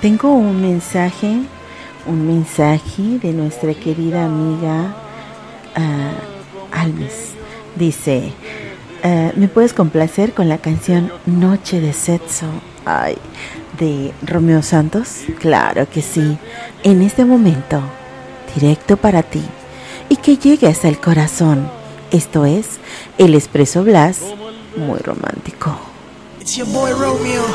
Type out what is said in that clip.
Tengo un mensaje de nuestra querida amiga Almes. Dice, ¿me puedes complacer con la canción Noche de Sexo? Ay, de Romeo Santos. Claro que sí. En este momento, directo para ti. Y que llegue hasta el corazón. Esto es el Expreso Blas, muy romántico. It's your boy Romeo.